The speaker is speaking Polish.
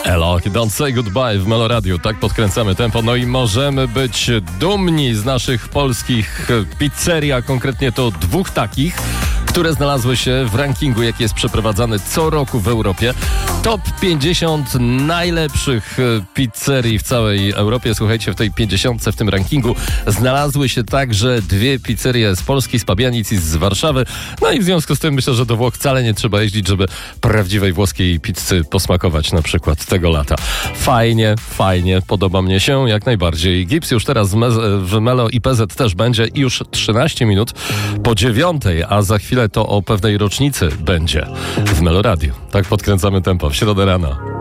Elo, Don't Say Goodbye w Meloradiu. Tak podkręcamy tempo. No i możemy być dumni z naszych polskich pizzerii, a konkretnie to dwóch takich, które znalazły się w rankingu, jaki jest przeprowadzany co roku w Europie. Top 50 najlepszych pizzerii w całej Europie. Słuchajcie, w tej 50 w tym rankingu znalazły się także dwie pizzerie z Polski, z Pabianic i z Warszawy. No i w związku z tym myślę, że do Włoch wcale nie trzeba jeździć, żeby prawdziwej włoskiej pizzy posmakować na przykład tego lata. Fajnie, podoba mnie się jak najbardziej. Gips już teraz w Melo i PZ też będzie już 13 minut po 9, a za chwilę to o pewnej rocznicy będzie w Meloradiu. Tak podkręcamy tempo w środę rano.